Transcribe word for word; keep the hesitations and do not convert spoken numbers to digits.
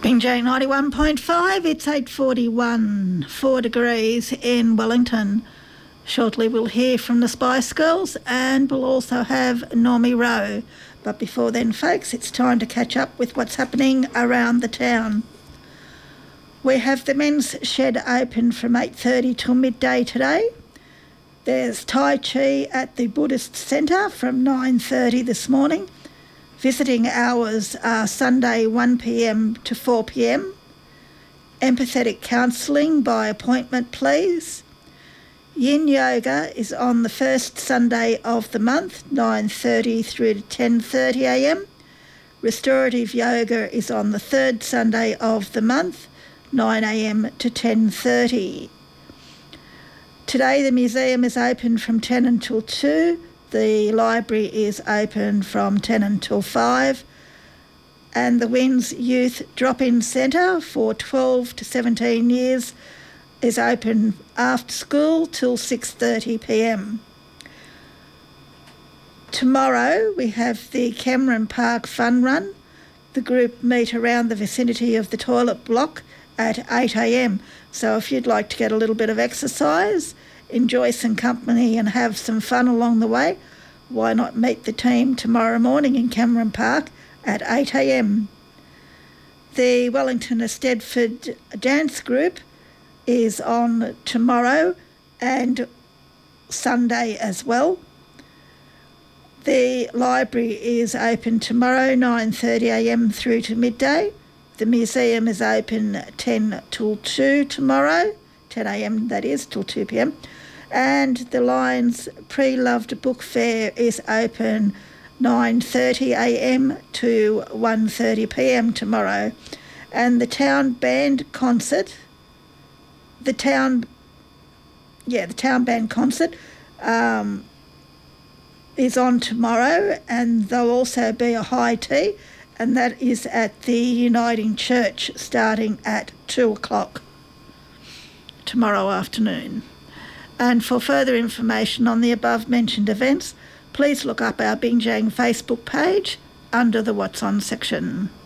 Binjay ninety-one point five, it's eight forty-one, four degrees in Wellington. Shortly we'll hear from the Spice Girls and we'll also have Normie Rowe. But before then, folks, it's time to catch up with what's happening around the town. We have the men's shed open from eight thirty till midday today. There's Tai Chi at the Buddhist Centre from nine thirty this morning. Visiting hours are Sunday one p m to four p m. Empathetic counselling by appointment, please. Yin Yoga is on the first Sunday of the month, nine thirty through to ten thirty a m. Restorative Yoga is on the third Sunday of the month, nine a m to ten thirty. Today the museum is open from ten until two. The library is open from ten until five. And the Winds Youth Drop-In Centre for twelve to seventeen years is open after school till six thirty p m. Tomorrow we have the Cameron Park Fun Run. The group meet around the vicinity of the toilet block at eight a m. So if you'd like to get a little bit of exercise, enjoy some company and have some fun along the way, why not meet the team tomorrow morning in Cameron Park at eight a m. The Wellington Eisteddfod Dance Group is on tomorrow and Sunday as well. The library is open tomorrow nine thirty a m through to midday. The museum is open ten till two tomorrow, ten a m that is, till two p m. And the Lions Pre-Loved Book Fair is open nine thirty a m to one thirty p m tomorrow. And the town band concert, the town, yeah, the town band concert um, is on tomorrow, and there'll also be a high tea, and that is at the Uniting Church starting at two o'clock tomorrow afternoon. And for further information on the above mentioned events, please look up our Binjang Facebook page under the What's On section.